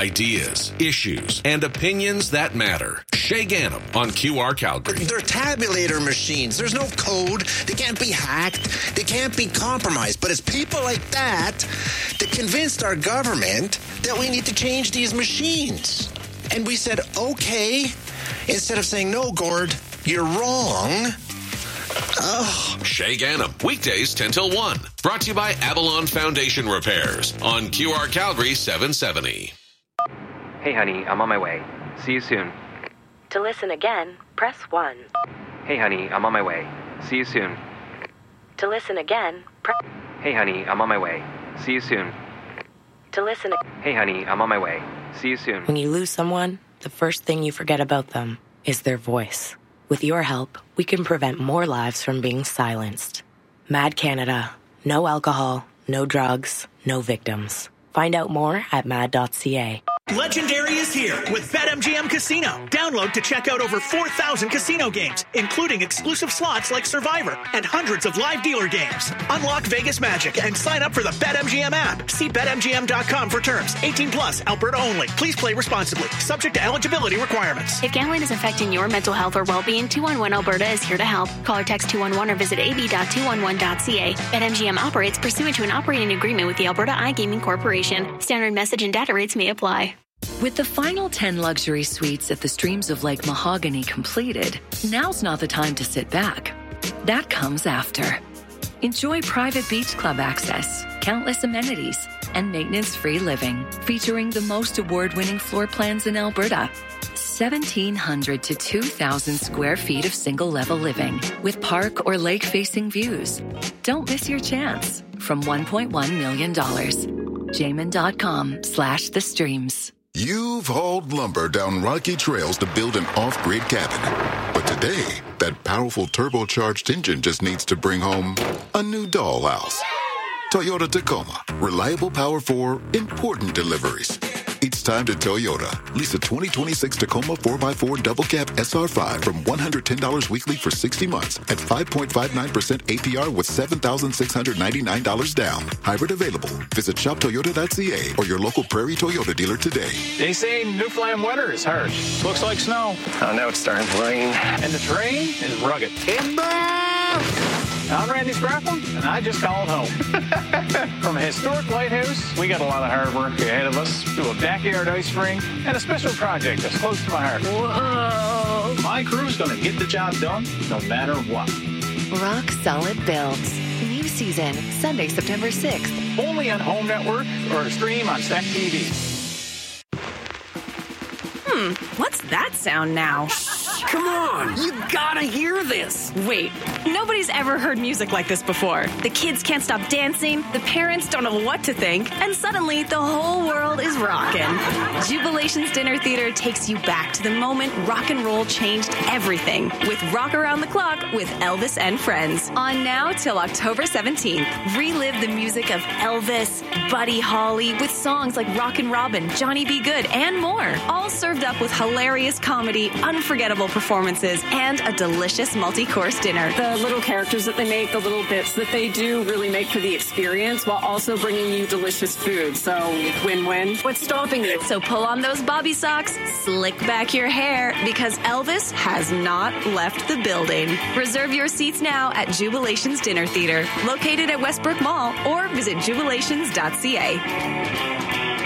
Ideas, issues, and opinions that matter. Shay Ganem on QR Calgary. They're tabulator machines. There's no code. They can't be hacked. They can't be compromised. But it's people like that that convinced our government that we need to change these machines. And we said, okay, instead of saying, no, Gord, you're wrong. Oh. Shay Ganem, weekdays 10 till 1. Brought to you by Avalon Foundation Repairs on QR Calgary 770. Hey, honey, I'm on my way. See you soon. To listen again, press 1. Hey, honey, I'm on my way. See you soon. To listen again, Hey, honey, I'm on my way. See you soon. To listen. Hey, honey, I'm on my way. See you soon. When you lose someone, the first thing you forget about them is their voice. With your help, we can prevent more lives from being silenced. Mad Canada. No alcohol, no drugs, no victims. Find out more at mad.ca. Legendary is here with BetMGM Casino. Download to check out over 4,000 casino games, including exclusive slots like Survivor and hundreds of live dealer games. Unlock Vegas magic and sign up for the BetMGM app. See BetMGM.com for terms. 18 plus, Alberta only. Please play responsibly. Subject to eligibility requirements. If gambling is affecting your mental health or well-being, 211 Alberta is here to help. Call or text 211 or visit ab.211.ca. BetMGM operates pursuant to an operating agreement with the Alberta iGaming Corporation. Standard message and data rates may apply. With the final 10 luxury suites at the Streams of Lake Mahogany completed, now's not the time to sit back. That comes after. Enjoy private beach club access, countless amenities, and maintenance-free living, featuring the most award-winning floor plans in Alberta. 1,700 to 2,000 square feet of single-level living with park or lake-facing views. Don't miss your chance. From $1.1 million. Jamin.com/the streams. You've hauled lumber down rocky trails to build an off-grid cabin. But today, that powerful turbocharged engine just needs to bring home a new dollhouse. Toyota Tacoma. Reliable power for important deliveries. It's time to Toyota. Lease a 2026 Tacoma 4x4 double cab SR5 from $110 weekly for 60 months at 5.59% APR with $7,699 down. Hybrid available. Visit shoptoyota.ca or your local Prairie Toyota dealer today. They say Newfoundland weather is harsh. Looks like snow. Oh, now it's starting to rain. And the terrain is rugged. I'm Randy Scrappin, and I just called home. From a historic lighthouse, we got a lot of hard work ahead of us, to a backyard ice rink, and a special project that's close to my heart. Whoa! My crew's going to get the job done, no matter what. Rock Solid Builds. New season, Sunday, September 6th. Only on Home Network or stream on Stack TV. What's that sound now? Come on, you gotta hear this. Wait, nobody's ever heard music like this before. The kids can't stop dancing, the parents don't know what to think, and suddenly the whole world is rocking. Jubilation's Dinner Theater takes you back to the moment rock and roll changed everything with Rock Around the Clock with Elvis and Friends. On now till October 17th. Relive the music of Elvis, Buddy Holly with songs like Rockin' Robin, Johnny B. Good, and more. All served up with hilarious comedy, unforgettable performances, and a delicious multi-course dinner. The little characters that they make, the little bits that they do really make for the experience while also bringing you delicious food. So win-win. What's stopping you? So pull on those bobby socks, slick back your hair, because Elvis has not left the building. Reserve your seats now at Jubilation's Dinner Theater, located at Westbrook Mall, or visit jubilations.ca.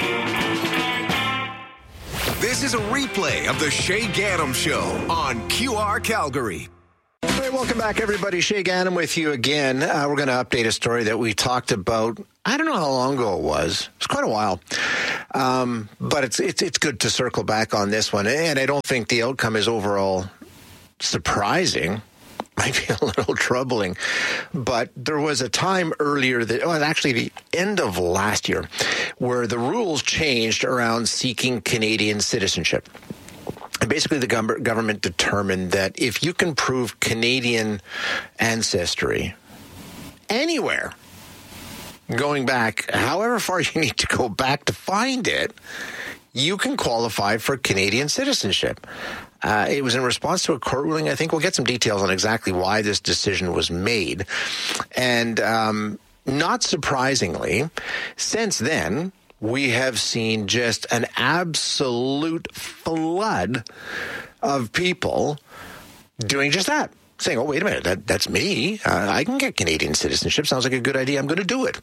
This is a replay of the Shay Ganem Show on QR Calgary. All right, welcome back, everybody. Shay Ganem with you again. We're going to update a story that we talked about. I don't know how long ago it was. It's quite a while. But it's good to circle back on this one. And I don't think the outcome is overall surprising. Might be a little troubling. But there was a time earlier actually the end of last year, where the rules changed around seeking Canadian citizenship. And basically, the government determined that if you can prove Canadian ancestry anywhere, going back however far you need to go back to find it, you can qualify for Canadian citizenship. It was in response to a court ruling. I think we'll get some details on exactly why this decision was made. And not surprisingly, since then, we have seen just an absolute flood of people doing just that. Saying, oh, wait a minute, that's me. I can get Canadian citizenship. Sounds like a good idea. I'm going to do it.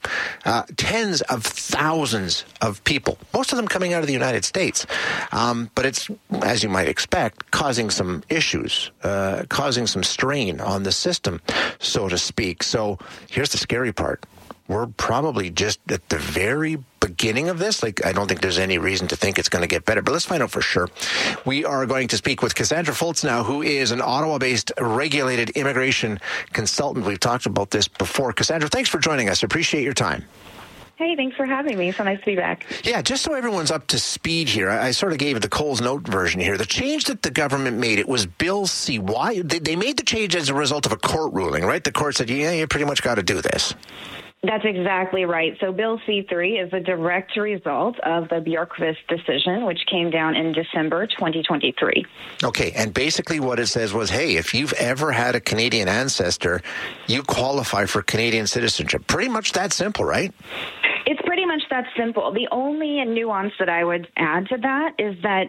Tens of thousands of people, most of them coming out of the United States. But it's, as you might expect, causing some issues, causing some strain on the system, so to speak. So here's the scary part. We're probably just at the very beginning of this. I don't think there's any reason to think it's going to get better, but let's find out for sure. We are going to speak with Cassandra Fultz now, who is an Ottawa-based regulated immigration consultant. We've talked about this before. Cassandra, thanks for joining us. Appreciate your time. Hey, thanks for having me. So nice to be back. Yeah, just so everyone's up to speed here, I sort of gave the Coles Note version here. The change that the government made, it was Bill C. Why? They made the change as a result of a court ruling, right? The court said, yeah, you pretty much got to do this. That's exactly right. So Bill C-3 is a direct result of the Bjorkqvist decision, which came down in December 2023. Okay, and basically what it says was, hey, if you've ever had a Canadian ancestor, you qualify for Canadian citizenship. Pretty much that simple, right? It's pretty much that simple. The only nuance that I would add to that is that,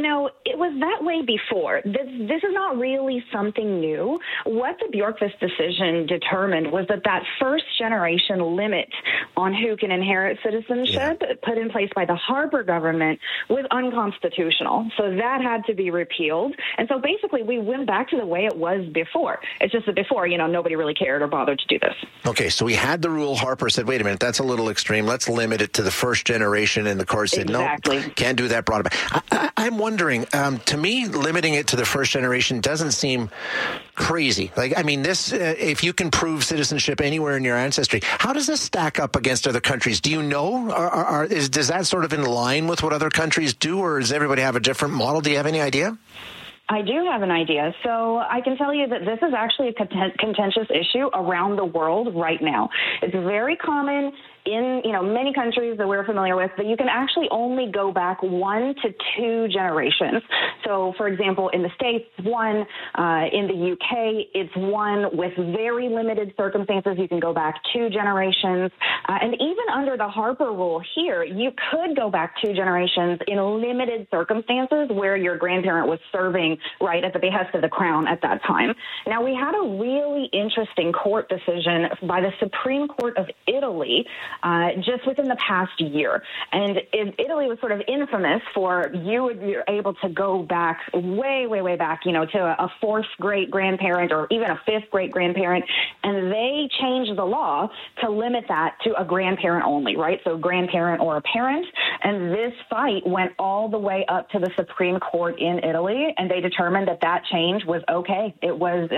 it was that way before. This is not really something new. What the Bjorkqvist decision determined was that first generation limit on who can inherit citizenship put in place by the Harper government was unconstitutional. So that had to be repealed. And so basically we went back to the way it was before. It's just that before, nobody really cared or bothered to do this. Okay, so we had the rule. Harper said, wait a minute, that's a little extreme. Let's limit it to the first generation. And the court said, no, can't do that. Brought it back. I'm wondering, to me, limiting it to the first generation doesn't seem crazy. This, if you can prove citizenship anywhere in your ancestry, how does this stack up against other countries? Do you know? Does that sort of in line with what other countries do, or does everybody have a different model? Do you have any idea? I do have an idea. So I can tell you that this is actually a contentious issue around the world right now. It's very common in many countries that we're familiar with that you can actually only go back 1 to 2 generations. So, for example, in the States, 1. In the UK, it's 1. With very limited circumstances, you can go back 2 generations. And even under the Harper rule here, you could go back 2 generations in limited circumstances where your grandparent was serving right at the behest of the crown at that time. Now, we had a really interesting court decision by the Supreme Court of Italy just within the past year. And Italy was sort of infamous for you're able to go back way, way, way back, to a 4th great-grandparent or even a 5th great-grandparent. And they changed the law to limit that to a grandparent only, right? So grandparent or a parent. And this fight went all the way up to the Supreme Court in Italy, and they determined that change was okay. It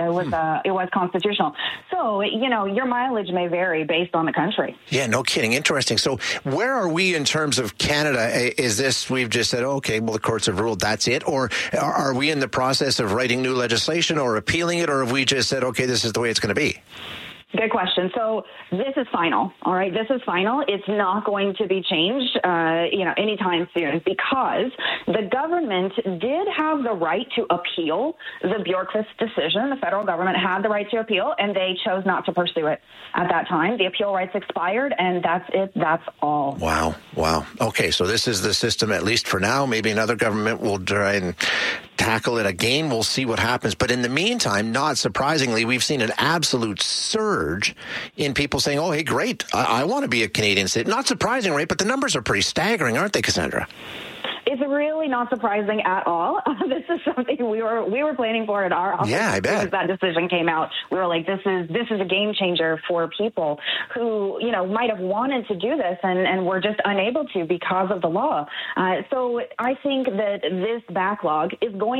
was constitutional. So, your mileage may vary based on the country. Yeah, no kidding. Interesting. So where are we in terms of Canada? Is this, we've just said, okay, well, the courts have ruled, that's it? Or are we in the process of writing new legislation or appealing it? Or have we just said, okay, this is the way it's going to be? Good question. So this is final. All right. This is final. It's not going to be changed, anytime soon, because the government did have the right to appeal the Bjorkqvist decision. The federal government had the right to appeal, and they chose not to pursue it at that time. The appeal rights expired, and that's it. That's all. Wow. Okay. So this is the system, at least for now. Maybe another government will try and tackle it again. We'll see what happens. But in the meantime, not surprisingly, we've seen an absolute surge in people saying, oh, hey, great, I want to be a Canadian citizen. Not surprising, right? But the numbers are pretty staggering, aren't they, Cassandra? It's really not surprising at all. This is something we were planning for at our office. Yeah, I bet. As that decision came out, we were like, this is a game changer for people who, might have wanted to do this and were just unable to because of the law. So I think that this backlog is going